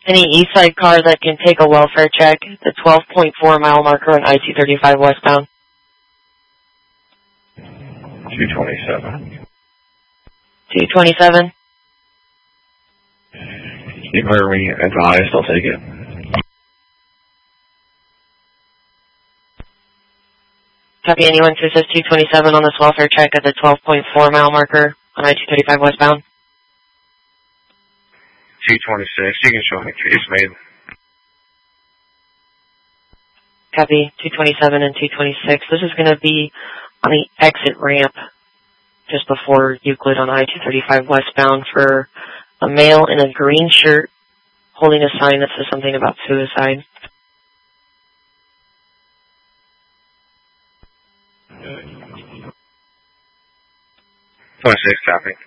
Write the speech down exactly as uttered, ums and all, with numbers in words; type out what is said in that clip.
Any east side car that can take a welfare check, the twelve point four mile marker on I two thirty-five westbound. two twenty-seven. two twenty-seven. You heard me advised, I'll take it. Copy, anyone who says two twenty-seven on this welfare check at the twelve point four mile marker on I two thirty-five westbound. two twenty-six, you can show me case made. Copy, two twenty-seven and two twenty-six. This is going to be on the exit ramp just before Euclid on I two thirty-five westbound for a male in a green shirt holding a sign that says something about suicide. twenty-six, copy.